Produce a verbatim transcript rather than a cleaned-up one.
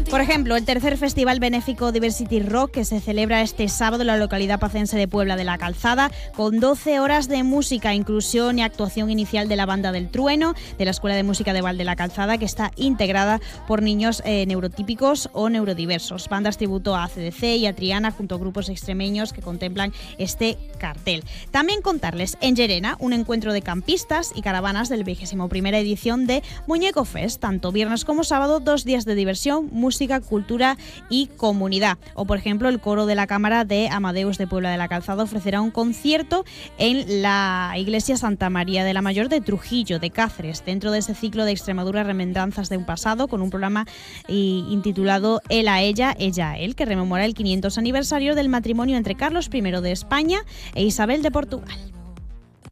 Por ejemplo, el tercer Festival Benéfico Diversity Rock, que se celebra este sábado en la localidad pacense de Puebla de la Calzada, con doce horas de música, inclusión y actuación inicial de la Banda del Trueno, de la Escuela de Música de Val de la Calzada, que está integrada por niños eh, neurotípicos o neurodiversos. Bandas tributo a A C D C y a Triana, junto a grupos extremeños que contemplan este cartel. También contarles en Llerena un encuentro de campistas y caravanas del vigésimo primera edición de Muñeco Fest, tanto viernes como sábado, dos días de diversión, música, cultura y comunidad. O, por ejemplo, el coro de la Cámara de Amadeus de Puebla de la Calzada ofrecerá un concierto en la Iglesia Santa María de la Mayor de Trujillo, de Cáceres, dentro de ese ciclo de Extremadura Remembranzas de un pasado, con un programa y, intitulado Él a ella, ella a él, que rememora el quinientos aniversario del matrimonio entre Carlos primero de España e Isabel de Portugal.